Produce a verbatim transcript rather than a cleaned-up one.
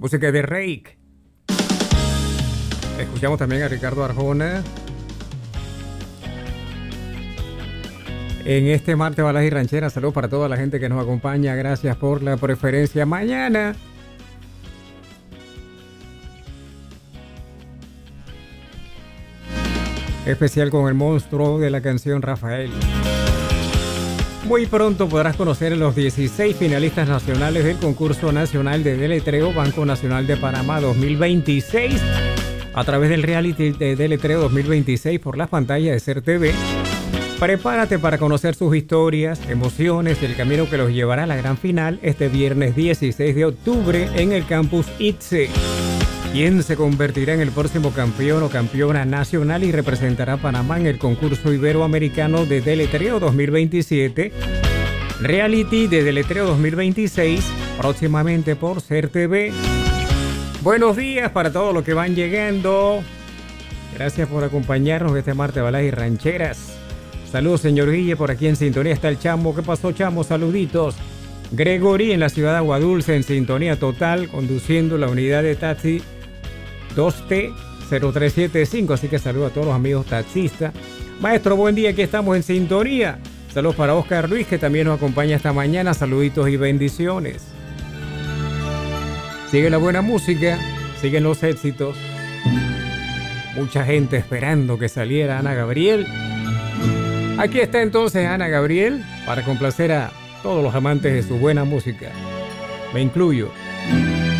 música de Reik. Escuchamos también a Ricardo Arjona en este martes Baladas y Rancheras. Saludos para toda la gente que nos acompaña. Gracias por la preferencia. Mañana especial con el monstruo de la canción Rafael. Muy pronto podrás conocer a los dieciséis finalistas nacionales del concurso nacional de deletreo Banco Nacional de Panamá dos mil veintiséis a través del reality de deletreo dos mil veintiséis por las pantallas de Ser T V. Prepárate para conocer sus historias, emociones y el camino que los llevará a la gran final este viernes dieciséis de octubre en el campus I T S E. ¿Quién se convertirá en el próximo campeón o campeona nacional y representará a Panamá en el concurso iberoamericano de deletreo dos mil veintisiete? Reality de deletreo dos mil veintiséis, próximamente por Ser T V. Buenos días para todos los que van llegando. Gracias por acompañarnos este martes Baladas y Rancheras. Saludos, señor Guille, por aquí en sintonía está el Chamo. ¿Qué pasó, Chamo? Saluditos. Gregory en la ciudad de Aguadulce en sintonía total, conduciendo la unidad de taxi dos T cero tres siete cinco, así que saludo a todos los amigos taxistas. Maestro, buen día, aquí estamos en sintonía. Saludos para Oscar Luis, que también nos acompaña esta mañana. Saluditos y bendiciones. Sigue la buena música, siguen los éxitos. Mucha gente esperando que saliera Ana Gabriel. Aquí está entonces Ana Gabriel para complacer a todos los amantes de su buena música. Me incluyo.